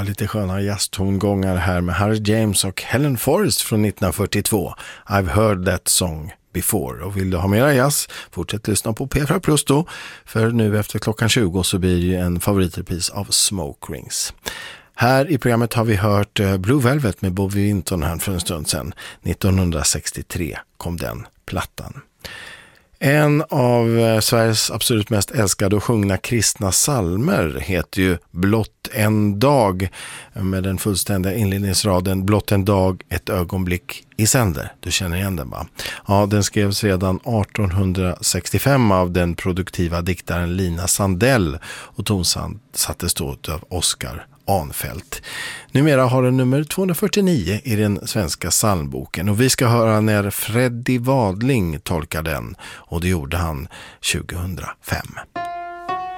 lite sköna jazztongångar här med Harry James och Helen Forrest från 1942. I've heard that song before. Och vill du ha mera jazz, fortsätt lyssna på P4 Plus då. För nu efter klockan 20 så blir det en favoritrepris av Smoke Rings. Här i programmet har vi hört Blue Velvet med Bobby Vinton här för en stund sedan. 1963 kom den plattan. En av Sveriges absolut mest älskade och sjungna kristna psalmer heter ju Blott en dag, med den fullständiga inledningsraden Blott en dag, ett ögonblick i sänder. Du känner igen den, va? Ja, den skrevs redan 1865 av den produktiva diktaren Lina Sandell och tonsattes då av Oscar Anfält. Numera har den nummer 249 i den svenska psalmboken och vi ska höra när Freddy Wadling tolkar den, och det gjorde han 2005.